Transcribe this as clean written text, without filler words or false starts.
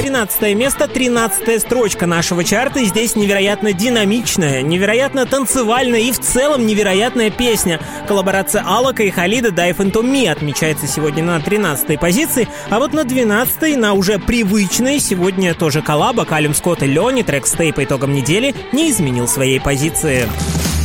12 место, 13-я строчка нашего чарта. И здесь невероятно динамичная, невероятно танцевальная и в целом невероятная песня. Коллаборация Алока и Халида «Dive Into Me» отмечается сегодня на 13-й позиции. А вот на 12-й, на уже привычной, сегодня тоже коллаба Калум Скотт и Лёни, трек Stay по итогам недели не изменил своей позиции.